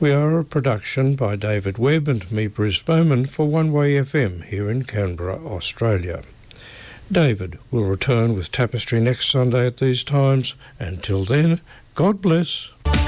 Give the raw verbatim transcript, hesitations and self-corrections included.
We are a production by David Webb and me, Bruce Bowman, for One Way F M here in Canberra, Australia. David will return with Tapestry next Sunday at these times. Until then, God bless.